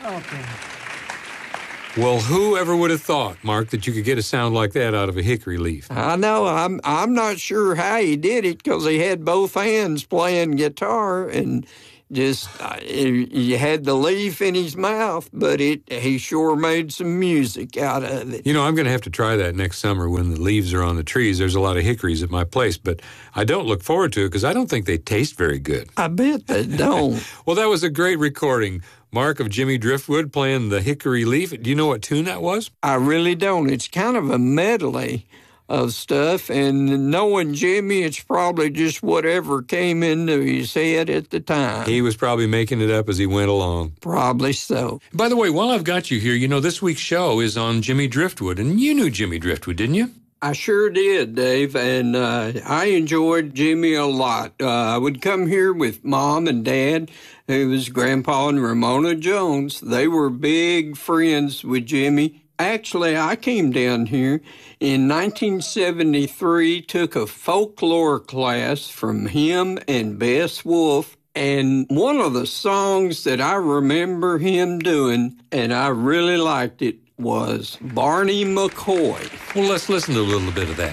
Okay. Well, who ever would have thought, Mark, that you could get a sound like that out of a hickory leaf? I know. I'm not sure how he did it because he had both hands playing guitar and just he had the leaf in his mouth, but he sure made some music out of it. You know, I'm going to have to try that next summer when the leaves are on the trees. There's a lot of hickories at my place, but I don't look forward to it because I don't think they taste very good. I bet they don't. Well, that was a great recording, Mark, of Jimmy Driftwood playing the hickory leaf. Do you know what tune that was? I really don't. It's kind of a medley of stuff, and knowing Jimmy, it's probably just whatever came into his head at the time. He was probably making it up as he went along. Probably so. By the way, while I've got you here, you know, this week's show is on Jimmy Driftwood, and you knew Jimmy Driftwood, didn't you? I sure did, Dave, and I enjoyed Jimmy a lot. I would come here with Mom and Dad, who was Grandpa and Ramona Jones. They were big friends with Jimmy. Actually, I came down here in 1973, took a folklore class from him and Bess Wolf, and one of the songs that I remember him doing, and I really liked it, was Barney McCoy. Well, let's listen to a little bit of that.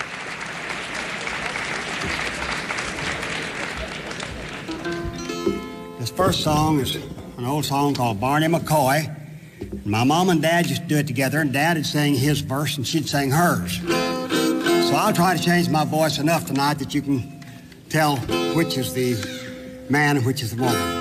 This first song is an old song called Barney McCoy. My mom and Dad used to do it together, and Dad would sing his verse and she'd sing hers. So I'll try to change my voice enough tonight that you can tell which is the man and which is the woman.